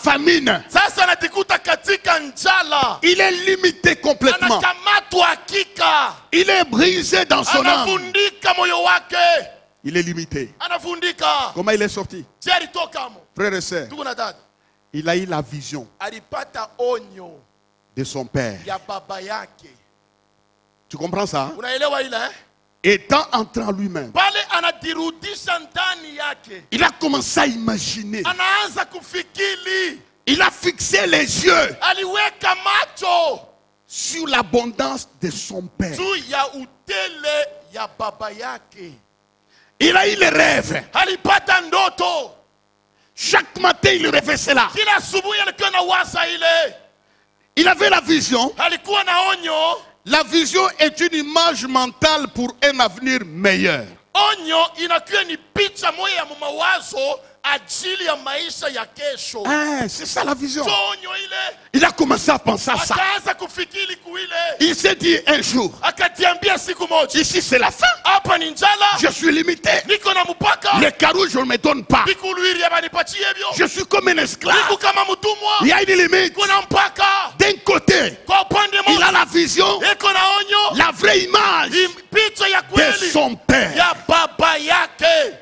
famine. Sasa anajikuta katika njala. Il est limité complètement. Anakamatwa hakika. Il est brisé dans son âme. Anavundika moyo wake. Il est limité. Anavundika. Comment il est sorti? Je alitoka mo. Frères et sœurs, Ndugu na dada, il a eu la vision alipata onyo de son père. ya baba yake. Tu comprends ça? Unaelewa ile eh? Étant entré en lui-même, Pale anadirudisha ndani yake. il a commencé à imaginer. Anaanza kufikiri. Il a fixé les yeux Aliweka macho sur l'abondance de son père. juu ya utele ya baba yake. Il a eu les rêves. Alipata ndoto. Chaque matin, il rêvait cela. Kila asubuhi alikuwa na waza ile. Il avait la vision. Alikuwa na onyo. La vision est une image mentale pour un avenir meilleur. Onyo inakuwa ni picha moja ya mawazo ajili ya maisha ya kesho. Ah, c'est ça la vision. Onyo ile. Il a commencé à penser à ça. Akaanza kufikiri kuile. Il s'est dit un jour, Akatiambia siku moja. ici c'est la fin. Hapa ni njala. Je suis limité. Niko na mpaka. Les carouges, je ne me donne pas. Bikuluiri yabanipatie hivyo. Je suis comme un esclave. Niko kama mtumwa. Il y a une limite. Kuna mpaka. D'un côté, Kwa upande il a moja. la vision, Iko na onyo. la vraie image Picha ya de kweli son père. ya baba yake.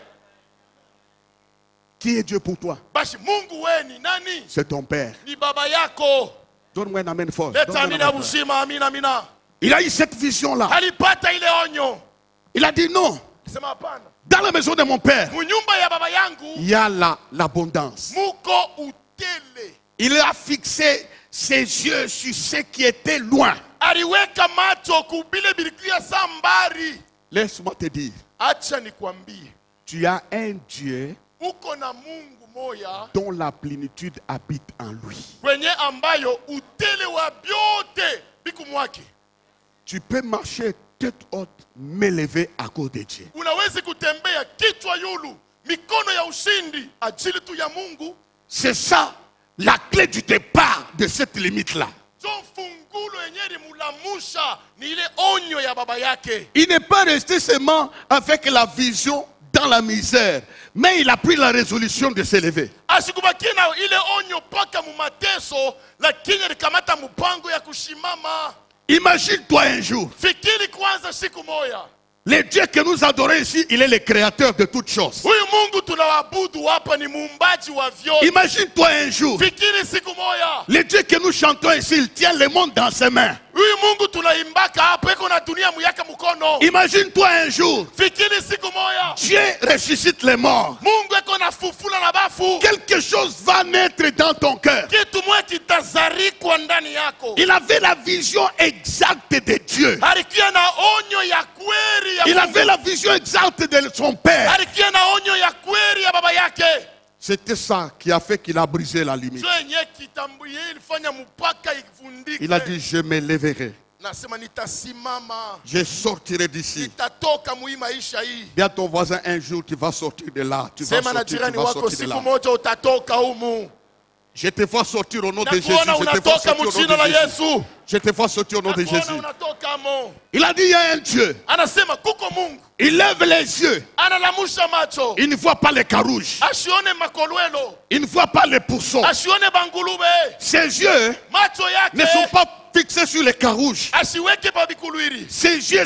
Qui est Dieu pour toi? Basi Mungu we ni nani? C'est ton père. Ni baba yako. Donne-moi un amen fort. Leta Donne-moi un amina amen fort. buzima, amina amina. Il a eu cette vision-là. Alipata ile onyo. Il a dit non. Sema hapana. Dans la maison de mon père, Munyumba ya baba yangu il y a l'abondance. muko utele. Il a fixé ses yeux sur ce qui était loin. Aliweka macho kubile bilikuya sambari. Laisse-moi te dire, Acha nikwambie. tu as un Dieu Uko na Mungu moya dont la plénitude habite en lui. kwenye ambayo utele wa byote biku mwake. Tu peux marcher tête haute, m'élever à cause de Dieu. Unawezi kutembea kichwa yulu, mikono ya ushindi ajili tu ya Mungu. C'est ça la clé du départ de cette limite-là. Jo fungulo yenye mulamusha ni ile onyo ya baba yake. Il n'est pas resté seulement avec la vision dans la misère, mais il a pris la résolution de s'élever. Asikubaki na ile onyo paka mu mateso, lakini alikamata mpango ya kushimama. Imagine-toi un jour, Fikiri kwanza siku moja. le Dieu que nous adorons ici, il est le créateur de toutes choses. Huyu Mungu tunaabudu hapa ni muumbaji wa vyote. Imagine-toi un jour, Fikiri siku moja. le Dieu que nous chantons ici, il tient le monde dans ses mains. Huyu Mungu tunaimbaka hapa iko na dunia muyaka mkono. Imagine-toi un jour, Fikiri siku moja. Dieu ressuscite les morts. Mungu iko na fufula na bafu. Quelque chose va naître dans ton cœur. Kitu moja kitazarikwa ndani yako. Il avait la vision exacte de Dieu. Alikia na onyo ya kweli ya Il Mungu. avait la vision exacte de son père. Alikia na onyo ya kweli ya baba yake. C'était ça qui a fait qu'il a brisé la limite. Yenye kitambuye ilifanya mpaka ifundike. Il a dit, je me lèverai. Nasema nitasimama. Je sortirai d'ici. Nitatoka mui maisha hii. Dis à ton voisin un jour, tu vas sortir de là. Tu vas Sema na sortir, tu jirani vas wako sortir de siku là. moja utatoka humu. Je te vois sortir au nom de Jésus. Nakuona Je te vois unatoka sortir au nom mjina la de Jésus. Yesu. Je te vois sortir au nom de Nakuona Jésus. unatoka mo. Il a dit, il y a un Dieu. Anasema kuko Mungu. Il lève les yeux. Analamusha macho. Il ne voit pas les carouges. Asione makolwelo. Il ne voit pas les pourceaux. Asione bangulube. Ses yeux Macho ne sont yake. pas fixés sur les carouges. Asiweke pa bikulwiri. Ses yeux